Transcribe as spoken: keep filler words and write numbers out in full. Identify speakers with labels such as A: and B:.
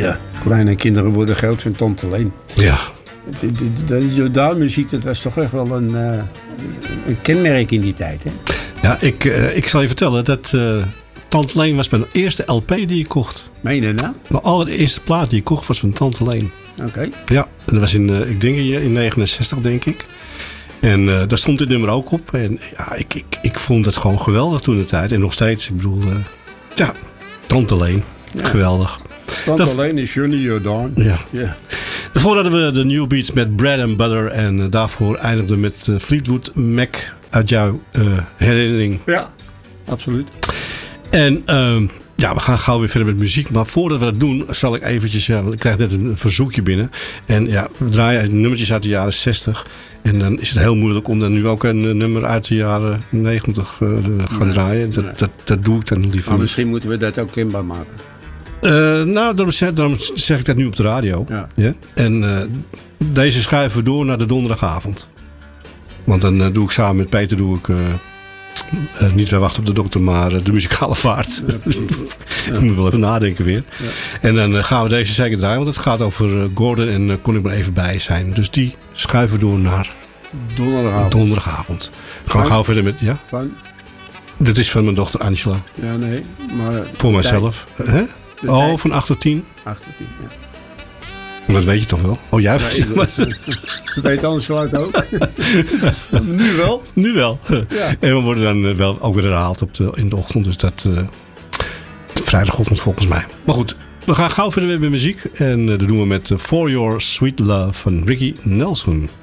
A: Ja. Kleine kinderen worden groot van Tante Leen.
B: Ja.
A: De, de, de Jordaan-muziek, dat was toch echt wel een, uh, een kenmerk in die tijd, hè?
B: Ja, ik, uh, ik zal je vertellen dat uh, Tante Leen was mijn eerste L P die ik kocht.
A: Meen je nou?
B: Mijn allereerste plaat die ik kocht was van Tante Leen.
A: Oké. Okay.
B: Ja, en dat was in, uh, ik denk in negenenzestig, denk ik. En uh, daar stond dit nummer ook op. En ja, ik, ik, ik vond het gewoon geweldig toen de tijd. En nog steeds, ik bedoel, uh, ja, Tante Leen. Ja. Geweldig.
A: Tante da- Leen is Johnny Jordaan.
B: Ja. ja. Daarvoor hadden we de New Beats met Bread and Butter. En uh, daarvoor eindigden we met uh, Fleetwood Mac uit jouw uh, herinnering.
A: Ja, absoluut.
B: En uh, ja, we gaan gauw weer verder met muziek. Maar voordat we dat doen, zal ik eventjes... Ja, want ik krijg net een verzoekje binnen. En ja, we draaien nummertjes uit de jaren zestig. En dan is het heel moeilijk om dan nu ook een uh, nummer uit de jaren negentig uh, te gaan nee, draaien. Dat, nee. dat, dat doe ik dan liever.
A: Maar misschien moeten we dat ook kenbaar maken.
B: Uh, nou, daarom zeg, daarom zeg ik dat nu op de radio.
A: Ja.
B: Ja? En uh, deze schuiven we door naar de donderdagavond. Want dan uh, doe ik samen met Peter doe ik, uh, uh, niet Wij wachten op de dokter, maar uh, de muzikale vaart. Ja, ja. Ik moet wel even nadenken weer. Ja. En dan uh, gaan we deze zeker draaien, want het gaat over uh, Gordon en uh, kon ik maar even bij zijn. Dus die schuiven we door naar
A: donderdagavond.
B: donderdagavond. Gaan we gauw verder met, ja?
A: Van?
B: Dit is van mijn dochter Angela.
A: Ja, nee, maar...
B: Voor mijzelf. Hè? Oh, tijd. Van acht tot tien?
A: acht tot tien, ja.
B: Dat weet je toch wel? Oh, jij
A: weet het. Weet anders sluit ook. Nu wel.
B: Nu wel. Ja. En we worden dan wel ook weer herhaald op de, in de ochtend. Dus dat uh, vrijdagochtend volgens mij. Maar goed, we gaan gauw verder met muziek. En uh, dat doen we met uh, For Your Sweet Love van Ricky Nelson.